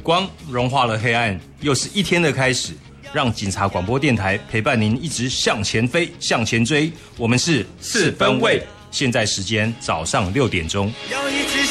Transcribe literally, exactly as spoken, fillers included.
光融化了黑暗，又是一天的开始。让警察广播电台陪伴您一直向前飞，向前追。我们是四分卫，现在时间早上六点钟。 要一直